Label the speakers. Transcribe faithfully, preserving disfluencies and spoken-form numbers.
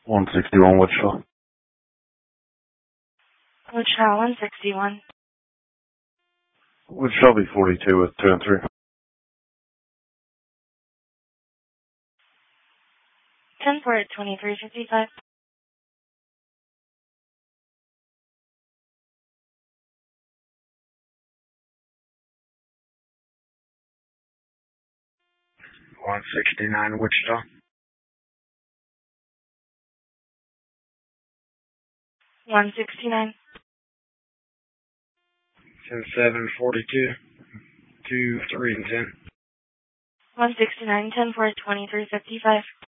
Speaker 1: one sixty-one Wichita.
Speaker 2: Wichita, one sixty-one.
Speaker 1: Wichita B forty-two with two and three.
Speaker 2: ten four at twenty-three fifty-five.
Speaker 3: one sixty-nine Wichita.
Speaker 2: one sixty-nine.
Speaker 3: ten seven forty-two. two, three, and ten.
Speaker 2: one sixty-nine, ten four at twenty-three fifty-five.